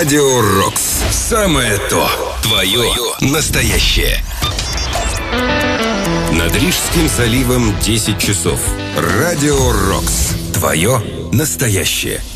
Радио Рокс. Самое то. Твое настоящее. Над Рижским заливом 10 часов. Радио Рокс. Твое настоящее.